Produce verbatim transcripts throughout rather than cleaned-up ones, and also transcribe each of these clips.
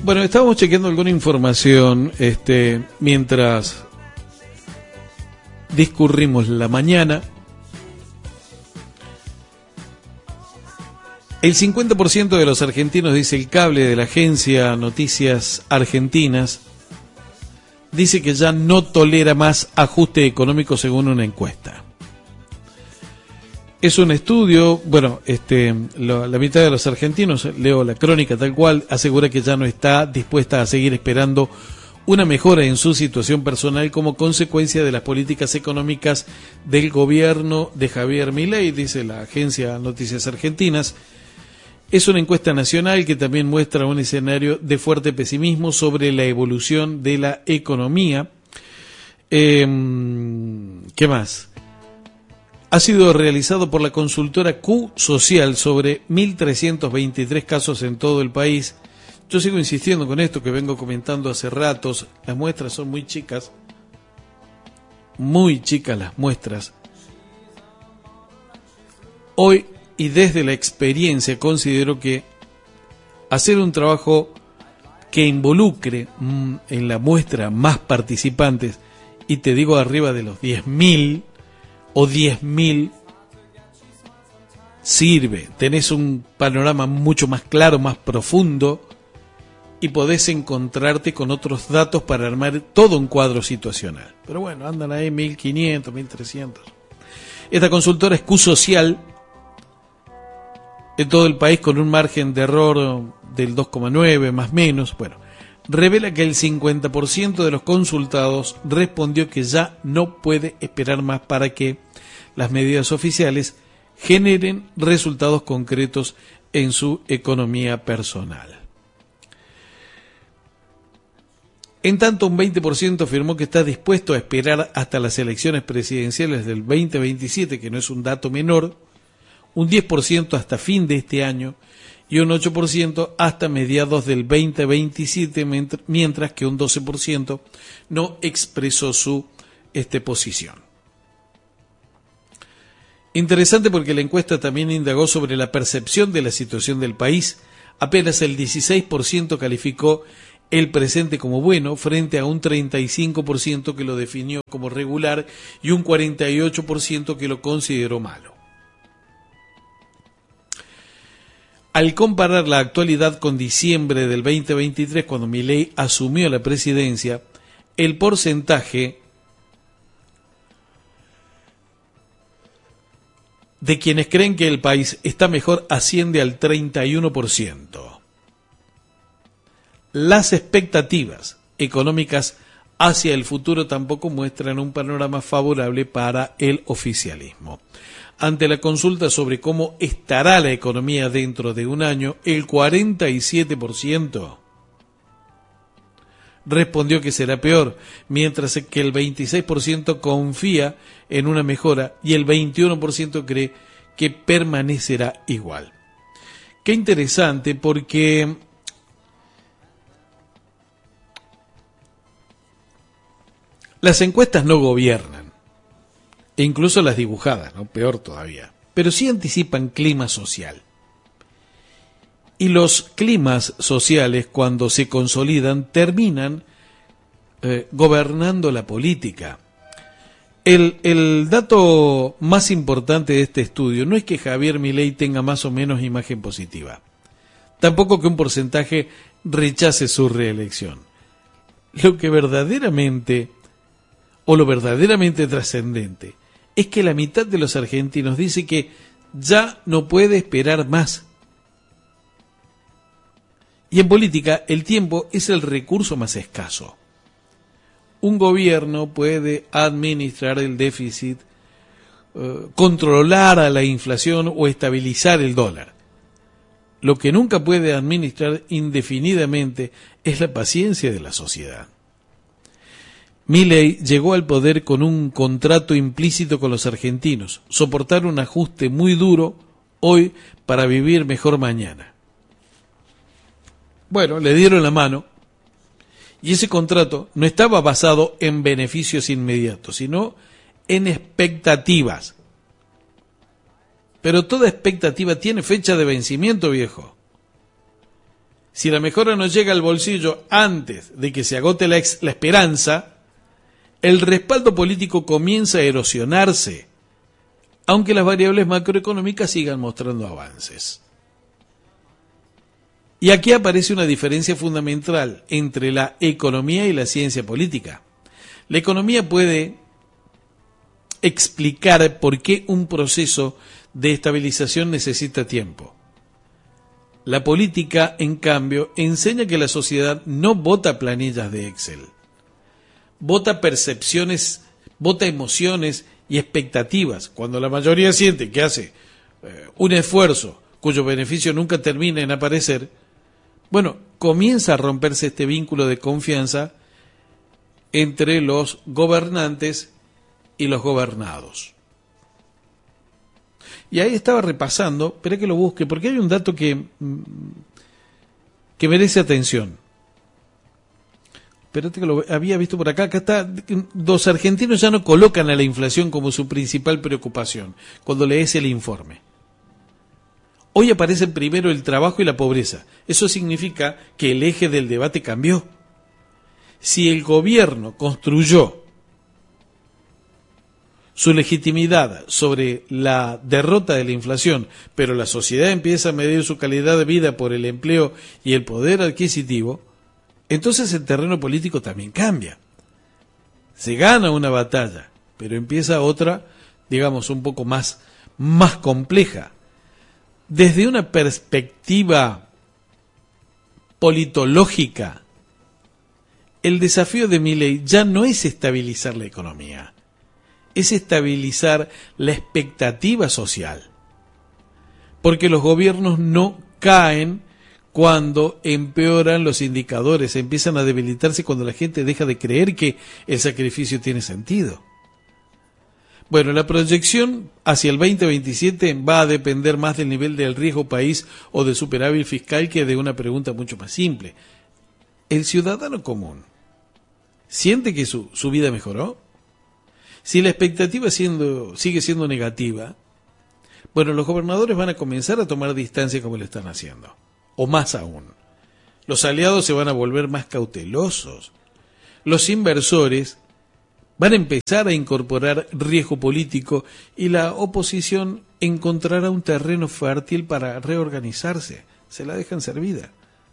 Bueno, estábamos chequeando alguna información este, mientras discurrimos la mañana. El cincuenta por ciento de los argentinos, dice el cable de la agencia Noticias Argentinas, dice que ya no tolera más ajuste económico según una encuesta. Es un estudio, bueno, este, lo, la mitad de los argentinos, leo la crónica tal cual, asegura que ya no está dispuesta a seguir esperando una mejora en su situación personal como consecuencia de las políticas económicas del gobierno de Javier Milei, dice la agencia Noticias Argentinas. Es una encuesta nacional que también muestra un escenario de fuerte pesimismo sobre la evolución de la economía. Eh, ¿Qué más? Ha sido realizado por la consultora Q Social sobre mil trescientos veintitrés casos en todo el país. Yo sigo insistiendo con esto que vengo comentando hace ratos. Las muestras son muy chicas. Muy chicas las muestras. Hoy, y desde la experiencia, considero que hacer un trabajo que involucre mmm, en la muestra más participantes, y te digo arriba de los diez mil o diez mil, sirve. Tenés un panorama mucho más claro, más profundo, y podés encontrarte con otros datos para armar todo un cuadro situacional. Pero bueno, andan ahí mil quinientos, mil trescientos. Esta consultora es Q Social, en todo el país con un margen de error del dos coma nueve más o menos, bueno, revela que el cincuenta por ciento de los consultados respondió que ya no puede esperar más para que las medidas oficiales generen resultados concretos en su economía personal. En tanto, un veinte por ciento afirmó que está dispuesto a esperar hasta las elecciones presidenciales del veinte veintisiete, que no es un dato menor, un diez por ciento hasta fin de este año y un ocho por ciento hasta mediados del veinte veintisiete, mientras que un doce por ciento no expresó su este, posición. Interesante porque la encuesta también indagó sobre la percepción de la situación del país. Apenas el dieciséis por ciento calificó el presente como bueno, frente a un treinta y cinco por ciento que lo definió como regular y un cuarenta y ocho por ciento que lo consideró malo. Al comparar la actualidad con diciembre del veinte veintitrés, cuando Milei asumió la presidencia, el porcentaje de quienes creen que el país está mejor asciende al treinta y uno por ciento. Las expectativas económicas hacia el futuro tampoco muestran un panorama favorable para el oficialismo. Ante la consulta sobre cómo estará la economía dentro de un año, el cuarenta y siete por ciento respondió que será peor, mientras que el veintiséis por ciento confía en una mejora y el veintiuno por ciento cree que permanecerá igual. Qué interesante, porque las encuestas no gobiernan. E incluso las dibujadas, ¿no? Peor todavía. Pero sí anticipan clima social. Y los climas sociales, cuando se consolidan, terminan eh, gobernando la política. El, el dato más importante de este estudio no es que Javier Milei tenga más o menos imagen positiva. Tampoco que un porcentaje rechace su reelección. Lo que verdaderamente, o lo verdaderamente trascendente, es que la mitad de los argentinos dice que ya no puede esperar más. Y en política el tiempo es el recurso más escaso. Un gobierno puede administrar el déficit, eh, controlar a la inflación o estabilizar el dólar. Lo que nunca puede administrar indefinidamente es la paciencia de la sociedad. Milei llegó al poder con un contrato implícito con los argentinos, soportar un ajuste muy duro hoy para vivir mejor mañana. Bueno, le dieron la mano y ese contrato no estaba basado en beneficios inmediatos, sino en expectativas. Pero toda expectativa tiene fecha de vencimiento, viejo. Si la mejora no llega al bolsillo antes de que se agote la, ex, la esperanza, el respaldo político comienza a erosionarse, aunque las variables macroeconómicas sigan mostrando avances. Y aquí aparece una diferencia fundamental entre la economía y la ciencia política. La economía puede explicar por qué un proceso de estabilización necesita tiempo. La política, en cambio, enseña que la sociedad no vota planillas de Excel. Vota percepciones, vota emociones y expectativas. Cuando la mayoría siente que hace eh, un esfuerzo cuyo beneficio nunca termina en aparecer, bueno, comienza a romperse este vínculo de confianza entre los gobernantes y los gobernados. Y ahí estaba repasando, espera que lo busque, porque hay un dato que, que merece atención. Espérate que lo había visto por acá, acá está, los argentinos ya no colocan a la inflación como su principal preocupación, cuando lees el informe. Hoy aparecen primero el trabajo y la pobreza. Eso significa que el eje del debate cambió. Si el gobierno construyó su legitimidad sobre la derrota de la inflación, pero la sociedad empieza a medir su calidad de vida por el empleo y el poder adquisitivo, entonces el terreno político también cambia. Se gana una batalla, pero empieza otra, digamos, un poco más, más compleja. Desde una perspectiva politológica, el desafío de Milei ya no es estabilizar la economía, es estabilizar la expectativa social. Porque los gobiernos no caen cuando empeoran los indicadores, empiezan a debilitarse cuando la gente deja de creer que el sacrificio tiene sentido. Bueno, la proyección hacia el veinte veintisiete va a depender más del nivel del riesgo país o del superávit fiscal que de una pregunta mucho más simple. ¿El ciudadano común siente que su, su vida mejoró? Si la expectativa siendo, sigue siendo negativa, bueno, los gobernadores van a comenzar a tomar distancia como lo están haciendo. O más aún, los aliados se van a volver más cautelosos. Los inversores van a empezar a incorporar riesgo político y la oposición encontrará un terreno fértil para reorganizarse. Se la dejan servida.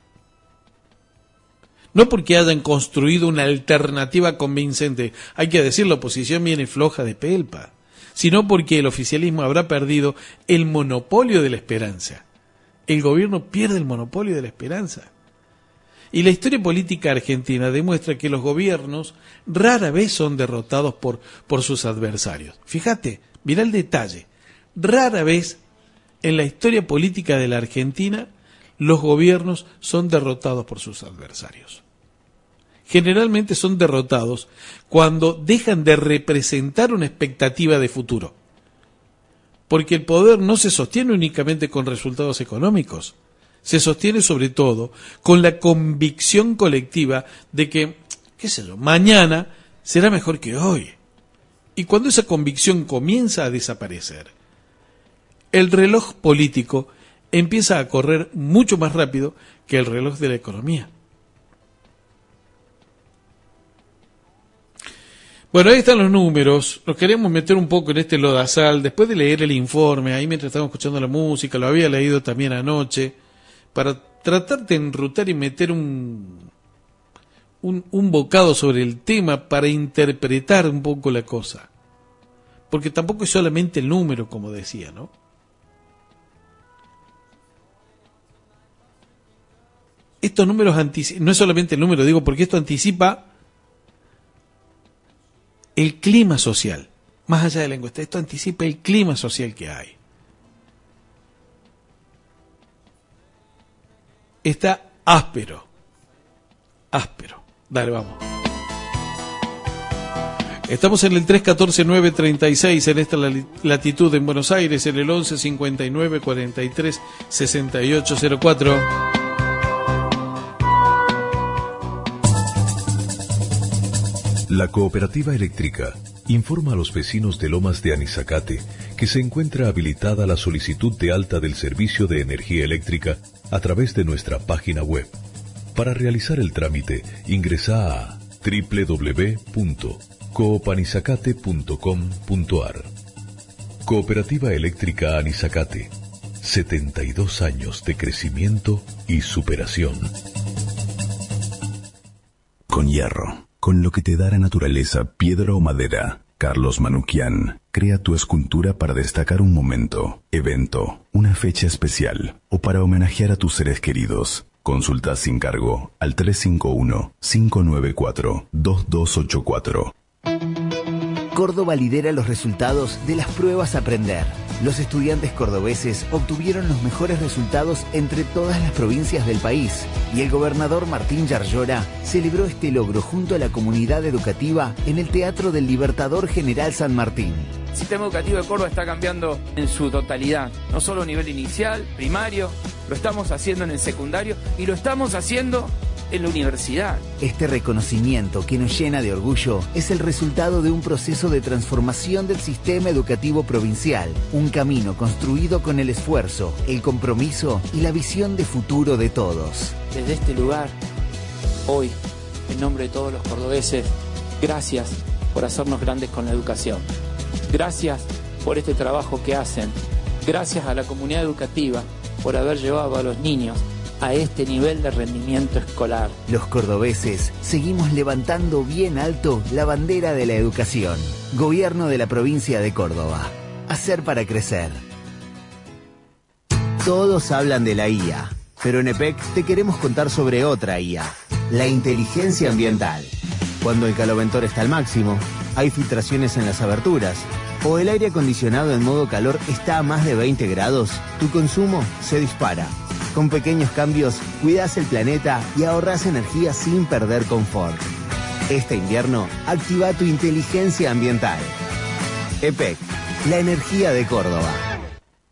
No porque hayan construido una alternativa convincente, hay que decir, la oposición viene floja de pelpa, sino porque el oficialismo habrá perdido el monopolio de la esperanza. El gobierno pierde el monopolio de la esperanza. Y la historia política argentina demuestra que los gobiernos rara vez son derrotados por, por sus adversarios. Fíjate, mira el detalle. Rara vez en la historia política de la Argentina los gobiernos son derrotados por sus adversarios. Generalmente son derrotados cuando dejan de representar una expectativa de futuro. Porque el poder no se sostiene únicamente con resultados económicos. Se sostiene sobre todo con la convicción colectiva de que, qué sé yo, mañana será mejor que hoy. Y cuando esa convicción comienza a desaparecer, el reloj político empieza a correr mucho más rápido que el reloj de la economía. Bueno, ahí están los números. Nos queremos meter un poco en este lodazal después de leer el informe, ahí mientras estábamos escuchando la música, lo había leído también anoche, para tratar de enrutar y meter un, un, un bocado sobre el tema para interpretar un poco la cosa. Porque tampoco es solamente el número, como decía, ¿no? Estos números anticipan, no es solamente el número, digo, porque esto anticipa el clima social. Más allá de la encuesta, esto anticipa el clima social que hay. Está áspero. Áspero. Dale, vamos. Estamos en el tres uno cuatro nueve tres seis en esta latitud en Buenos Aires, en el once cincuenta y nueve cuarenta y tres sesenta y ocho cero cuatro. La Cooperativa Eléctrica informa a los vecinos de Lomas de Anizacate que se encuentra habilitada la solicitud de alta del servicio de energía eléctrica a través de nuestra página web. Para realizar el trámite, ingresa a doble u doble u doble u punto coop anizacate punto com punto a r. Cooperativa Eléctrica Anizacate. setenta y dos años de crecimiento y superación. Con hierro, con lo que te da la naturaleza, piedra o madera, Carlos Manuquian crea tu escultura para destacar un momento, evento, una fecha especial o para homenajear a tus seres queridos. Consulta sin cargo al tres cinco uno, cinco nueve cuatro, dos dos ocho cuatro. Córdoba lidera los resultados de las pruebas Aprender. Los estudiantes cordobeses obtuvieron los mejores resultados entre todas las provincias del país y el gobernador Martín Yarlora celebró este logro junto a la comunidad educativa en el Teatro del Libertador General San Martín. El sistema educativo de Córdoba está cambiando en su totalidad, no solo a nivel inicial, primario, lo estamos haciendo en el secundario y lo estamos haciendo en la universidad. Este reconocimiento que nos llena de orgullo es el resultado de un proceso de transformación del sistema educativo provincial, un camino construido con el esfuerzo, el compromiso y la visión de futuro de todos. Desde este lugar, hoy, en nombre de todos los cordobeses, gracias por hacernos grandes con la educación. Gracias por este trabajo que hacen. Gracias a la comunidad educativa por haber llevado a los niños a este nivel de rendimiento escolar. Los cordobeses seguimos levantando bien alto la bandera de la educación. Gobierno de la provincia de Córdoba. Hacer para crecer. Todos hablan de la I A, pero en E P E C te queremos contar sobre otra I A, la inteligencia ambiental. Cuando el caloventor está al máximo, hay filtraciones en las aberturas, o el aire acondicionado en modo calor está a más de veinte grados, tu consumo se dispara. Con pequeños cambios, cuidas el planeta y ahorras energía sin perder confort. Este invierno, activa tu inteligencia ambiental. E P E C, la energía de Córdoba.